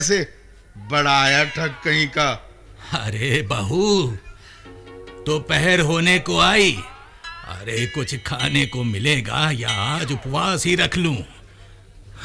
से बड़ाया ठग कहीं का। अरे बहू, दोपहर होने को आई। अरे कुछ खाने को मिलेगा या आज उपवास ही रख लूं?